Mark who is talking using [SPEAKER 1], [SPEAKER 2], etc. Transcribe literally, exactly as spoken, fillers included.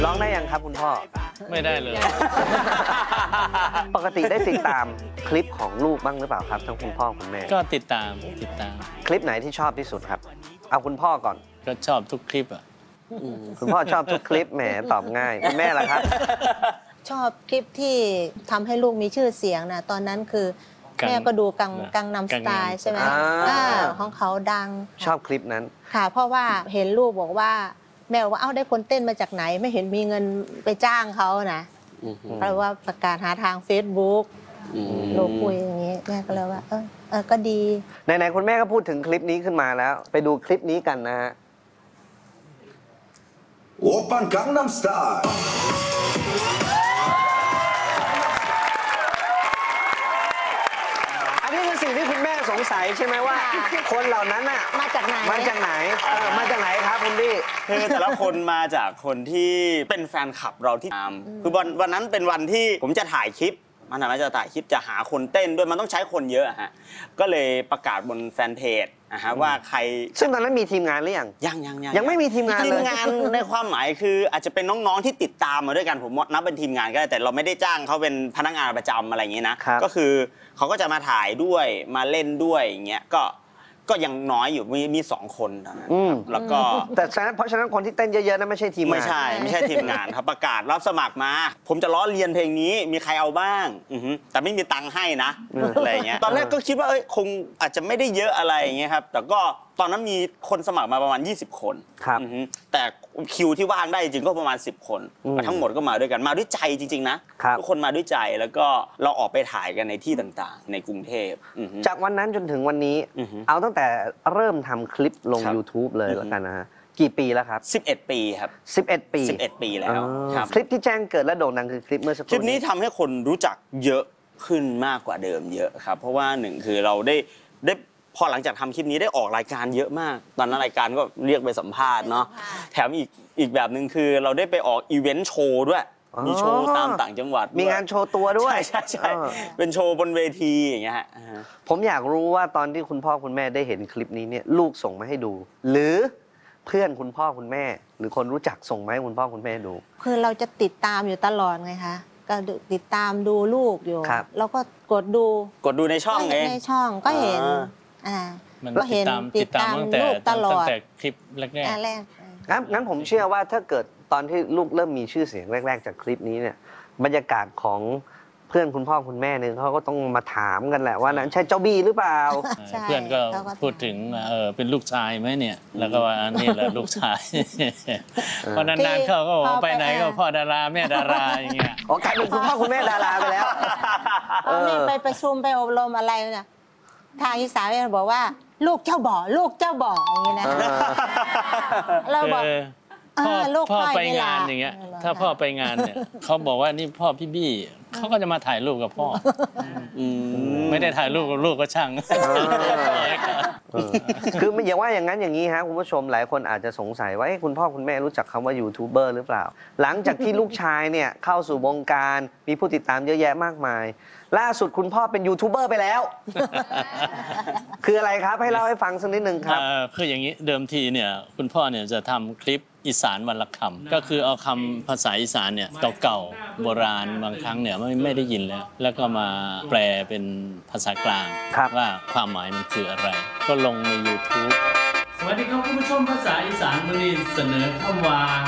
[SPEAKER 1] ร้องได้ยังครับคุณพ่อ
[SPEAKER 2] ไม่ได้เลย
[SPEAKER 1] ปกติได้ติดตามคลิปของลูกบ้างหรือเปล่าครับทั้งคุณพ่อคุณแม่
[SPEAKER 2] ก็ติดตามติดตาม
[SPEAKER 1] คลิปไหนที่ชอบที่สุดครับเอาคุณพ่อก่อน
[SPEAKER 2] ก็ชอบทุกคลิปอ่ะ
[SPEAKER 1] คุณพ่อชอบทุกคลิปแหมตอบง่ายคุณแม่ล่ะครับ
[SPEAKER 3] ชอบคลิปที่ทำให้ลูกมีชื่อเสียงนะตอนนั้นคือแม่ก็ดูกังกังนำสไตล์ใช่ไหมของเขาดัง
[SPEAKER 1] ชอบคลิปนั้น
[SPEAKER 3] ค่ะเพราะว่าเห็นลูกบอกว่าแม่บอกว่าเอ้าได้คนเต้นมาจากไหนไม่เห็นมีเงินไปจ้างเขานะเพราะว่าประกาศหาทาง เฟซบุ๊ก ลูกคุยอย่างนี้แม่ก็เลยว่าเออเออก็ดี
[SPEAKER 1] ไหนๆคุณแม่ก็พูดถึงคลิปนี้ขึ้นมาแล้วไปดูคลิปนี้กันนะฮะ
[SPEAKER 4] โอปันกังนัมสไตล์
[SPEAKER 1] อันนี้คือสิ่งที่คุณแม่สงสัยใช่ไหมว่าคนเหล่านั้นน่ะ
[SPEAKER 3] มาจากไหน
[SPEAKER 1] มาจากไหนมาจากไหนครับคุณพี่
[SPEAKER 5] คือแต่ละคนมาจากคนที่เป็นแฟนคลับเราที่ตามคือวันวันนั้นเป็นวันที่ผมจะถ่ายคลิปมันทำให้จะถ่ายคลิปจะหาคนเต้นด้วยมันต้องใช้คนเยอะฮะก็เลยประกาศบนแฟนเพจนะฮะว่าใคร
[SPEAKER 1] ซึ่งตอนนั้นมีทีมงานหรือยัง
[SPEAKER 5] ยังยังยัง
[SPEAKER 1] ยังไม่มีทีมงานเลย
[SPEAKER 5] ทีมงานในความหมายคืออาจจะเป็นน้องๆที่ติดตามมาด้วยกันผมนับเป็นทีมงานก็ได้แต่เราไม่ได้จ้างเขาเป็นพนักงานประจำอะไรอย่างนี้นะก็คือเขาก็จะมาถ่ายด้วยมาเล่นด้วยอย่างเงี้ยก็ก็ยังน้อยอยู่มีมีสองคนตอนนั้นแล้วก็
[SPEAKER 1] แต่เพราะฉะนั้นคนที่เต้นเยอะๆนั้นไม่ใช่ทีมงาน
[SPEAKER 5] ไม่ใช่ไม่ใช่ทีมงานครับประกาศรับสมัครมาผมจะล้อเลียนเพลงนี้มีใครเอาบ้างแต่ไม่มีตังค์ให้นะอะไรเงี้ยตอนแรกก็คิดว่าเอ้ยคงอาจจะไม่ได้เยอะอะไรอย่างเงี้ยครับแต่ก็ตอนนั้นมีคนสมัครมาประมาณยี่สิบคน
[SPEAKER 1] ครับ
[SPEAKER 5] แต่คิวที่ว่างได้จริงก็ประมาณสิบคนทั้งหมดก็มาด้วยกันมาด้วยใจจริงๆนะทุกคนมาด้วยใจแล้วก็เราออกไปถ่ายกันในที่ต่างๆในกรุงเทพ
[SPEAKER 1] จากวันนั้นจนถึงวันนี้เอาตั้งแต่เริ่มทำคลิปลง ยูทูบ เลยแล้วกันนะฮะกี่ปีแล้วครับ
[SPEAKER 5] สิบเอ็ดปีครับ
[SPEAKER 1] สิบเอ็ดปี
[SPEAKER 5] สิบเอ็ดปีแล้ว
[SPEAKER 1] คลิปที่แจ้งเกิดและโด่งดังคือคลิปเมื่อสักครู่
[SPEAKER 5] คลิปนี้ทำให้คนรู้จักเยอะขึ้นมากกว่าเดิมเยอะครับเพราะว่าหนึ่งคือเราได้ได้พอหลังจากทำคลิปนี้ได้ออกรายการเยอะมากตอนนั้นรายการก็เรียกไปสัมภาษณ์เนาะแถมอีกอีกแบบหนึ่งคือเราได้ไปออกอีเวนต์โชว์ด้วยมีโชว์ตามต่างจังหวัด
[SPEAKER 1] มีงานโชว์ตัวด้วย
[SPEAKER 5] ใช่ใช่ใช่เป็นโชว์บนเวทีอย่างเงี้ยฮะ
[SPEAKER 1] ผมอยากรู้ว่าตอนที่คุณพ่อคุณแม่ได้เห็นคลิปนี้เนี่ยลูกส่งมาให้ดูหรือเพื่อนคุณพ่อคุณแม่หรือคนรู้จักส่งมาให้คุณพ่อคุณแม่ดู
[SPEAKER 3] คือเราจะติดตามอยู่ตลอดไงคะก็ติดตามดูลูกอยู่แล้วก็กดดู
[SPEAKER 5] กดดูในช่องเอง
[SPEAKER 3] ในช่องก็เห็นอ่า
[SPEAKER 2] ก็เห็นติดตามลูกตลอดตั้งแต่คลิปแรก
[SPEAKER 3] แรก
[SPEAKER 1] งั้นงั้นผมเชื่อว่าถ้าเกิดตอนที่ลูกเริ่มมีชื่อเสียงแรกๆจากคลิปนี้เนี่ยบรรยากาศของเพื่อนคุณพ่อคุณแม่เนี่ยเขาก็ต้องมาถามกันแหละว่านั้นใช่เจ้าบีหรือเปล่า
[SPEAKER 2] เพื่อนก็พูดถึงเออเป็นลูกชายไหมเนี่ยแล้วก็ว่านี่แหละลูกชายเพราะนานๆเขาก็บอกไปไหนก็พ่อดาราแม่ดาราอย่างเงี้ย
[SPEAKER 1] อ๋อกลายเป็นคุณพ่อคุณแม่ดาราไปแล้ว
[SPEAKER 3] นี่ไปประชุมไปอบรมอะไรเนี่ยทางอีสานบอกว่าลูกเจ้าบ่อลูกเจ้าบ่ออย่างนี้นะเราบอก
[SPEAKER 2] พ่อไปงานอย่างเงี้ยถ้าพ่อไปงานเนี่ยเขาบอกว่านี่พ่อพี่บี้เขาก็จะมาถ่ายรูปกับพ่อไม่ได้ถ่ายรูปกับลูกก็ช่าง
[SPEAKER 1] คืออย่าว่าอย่างนั้นอย่างนี้ฮะคุณผู้ชมหลายคนอาจจะสงสัยว่าคุณพ่อคุณแม่รู้จักคำว่ายูทูบเบอร์หรือเปล่าหลังจากที่ลูกชายเนี่ยเข้าสู่วงการมีผู้ติดตามเยอะแยะมากมายล่าสุดคุณพ่อเป็นยูทูบเบอร์ไปแล้วคืออะไรครับให้เล่าให้ฟังสักนิดนึงครับ
[SPEAKER 2] คืออย่างนี้เดิมทีเนี่ยคุณพ่อเนี่ยจะทำคลิปอีสานวันละคำก็คือเอาคำภาษาอีสานเนี่ยเก่าๆโบราณบางครั้งเนี่ยไม่ไม่ได้ยินแล้วแล้วก็มาแปลเป็นภาษากลางว่าความหมายมันคืออะไรก็ลงใน ยูทูบ สวัสดีครับคุณผู้ชมภาษาอีสานวันนี้เสนอคำว่า